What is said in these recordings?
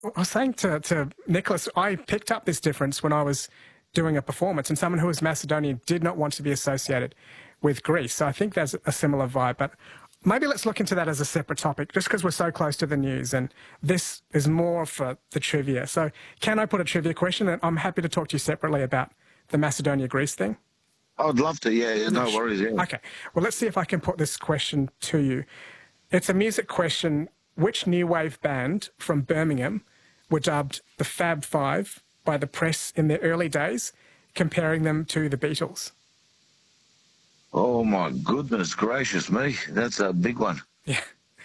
I was saying to Nicholas, I picked up this difference when I was doing a performance, and someone who was Macedonian did not want to be associated with Greece. So I think there's a similar vibe, but maybe let's look into that as a separate topic, just because we're so close to the news, and this is more for the trivia. So can I put a trivia question? And I'm happy to talk to you separately about the Macedonia-Greece thing. I'd love to, yeah, no worries, yeah. Okay, well, let's see if I can put this question to you. It's a music question. Which new wave band from Birmingham were dubbed the Fab Five by the press in their early days, comparing them to the Beatles? Oh, my goodness gracious me. That's a big one. Yeah.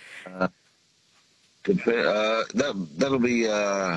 That'll be...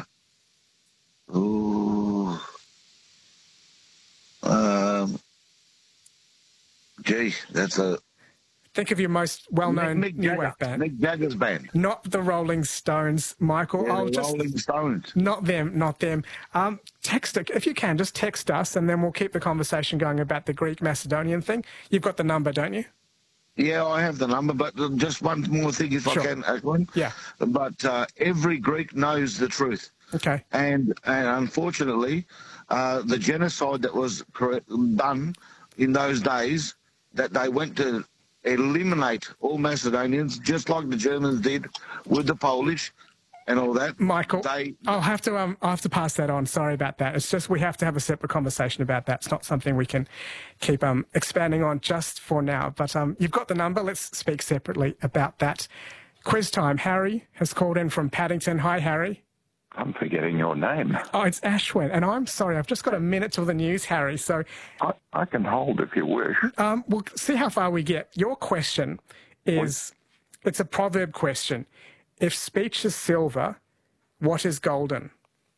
that's a... Think of your most well-known new wave band. Mick Jagger's band. Not the Rolling Stones, Michael. Yeah, Rolling Stones. Not them, not them. Text it, if you can, just text us, and then we'll keep the conversation going about the Greek-Macedonian thing. You've got the number, don't you? Yeah, I have the number, but just one more thing, if Sure. I can, Ashwin. Yeah. But every Greek knows the truth. Okay. And unfortunately, the genocide that was done in those days, that they went to eliminate all Macedonians, just like the Germans did with the Polish and all that. Michael, I'll have to pass that on. Sorry about that. It's just we have to have a separate conversation about that. It's not something we can keep expanding on just for now. But you've got the number. Let's speak separately about that. Quiz time. Harry has called in from Paddington. Hi, Harry. I'm forgetting your name. Oh, it's Ashwin, and I'm sorry. I've just got a minute till the news, Harry. So I can hold if you wish. We'll see how far we get. Your question is, it's a proverb question. If speech is silver, what is golden?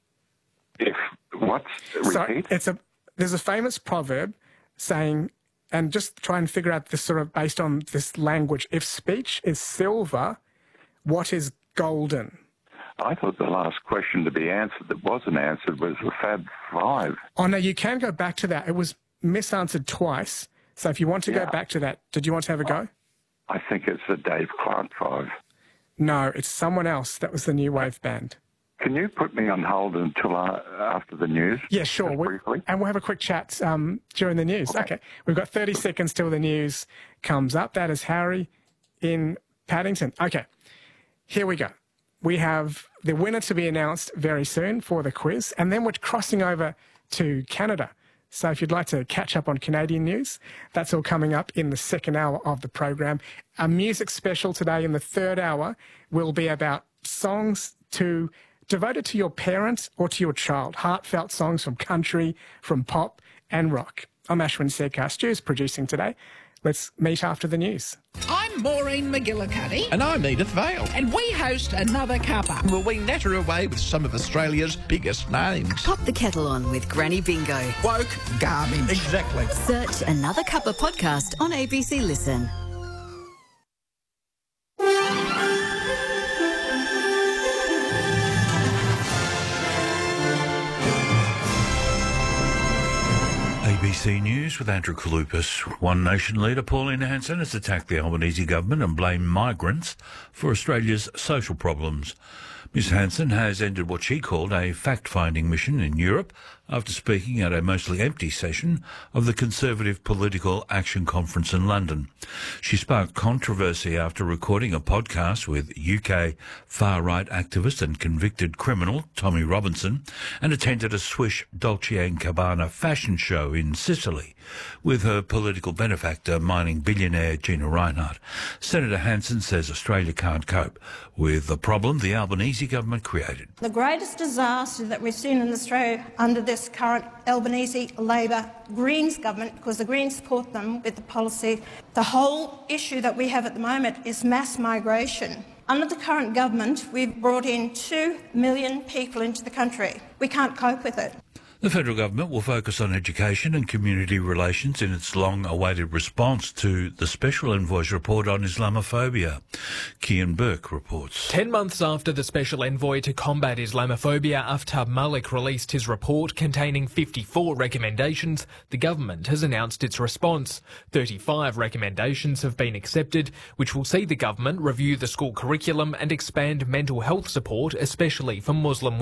If what? Repeat? So there's a famous proverb saying, and just try and figure out this sort of based on this language. If speech is silver, what is golden? I thought the last question to be answered that wasn't answered was the Fab Five. Oh, no, you can go back to that. It was misanswered twice. So if you want to go back to that, did you want to have a go? I think it's the Dave Clark Five. No, it's someone else. That was the new wave band. Can you put me on hold until after the news? Yeah, sure. Briefly? And we'll have a quick chat during the news. Okay. We've got 30 seconds till the news comes up. That is Harry in Paddington. Okay. Here we go. We have the winner to be announced very soon for the quiz, and then we're crossing over to Canada. So if you'd like to catch up on Canadian news, that's all coming up in the second hour of the program. Our music special today in the third hour will be about songs devoted to your parent or to your child. Heartfelt songs from country, from pop and rock. I'm Ashwin Sekar. Stu's producing today. Let's meet after the news. I'm Maureen McGillicuddy. And I'm Edith Vale. And we host Another Cuppa. Well, we natter away with some of Australia's biggest names. Pop the kettle on with Granny Bingo. Woke garbage. Exactly. Search Another Cuppa podcast on ABC Listen. ABC News with Andrew Kalupas. One Nation leader Pauline Hanson has attacked the Albanese government and blamed migrants for Australia's social problems. Ms Hanson has ended what she called a fact-finding mission in Europe after speaking at a mostly empty session of the Conservative Political Action Conference in London. She sparked controversy after recording a podcast with UK far-right activist and convicted criminal Tommy Robinson and attended a Swiss Dolce & Gabbana fashion show in Sicily with her political benefactor, mining billionaire Gina Rinehart. Senator Hanson says Australia can't cope with the problem the Albanese government created. The greatest disaster that we've seen in Australia under this current Albanese Labor Greens government, because the Greens support them with the policy, the whole issue that we have at the moment is mass migration. Under the current government, we've brought in 2 million people into the country. We can't cope with it. The federal government will focus on education and community relations in its long-awaited response to the Special Envoy's report on Islamophobia. Kian Burke reports. 10 months after the Special Envoy to combat Islamophobia, Aftab Malik, released his report containing 54 recommendations, the government has announced its response. 35 recommendations have been accepted, which will see the government review the school curriculum and expand mental health support, especially for Muslim women.